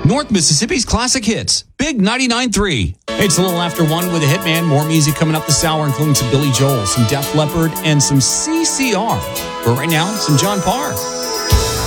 North Mississippi's classic hits, Big 99.3. Hey, it's a little after 1 with a Hitman. More music coming up this hour, including some Billy Joel, some Def Leppard, and some CCR. But right now, some John Parr.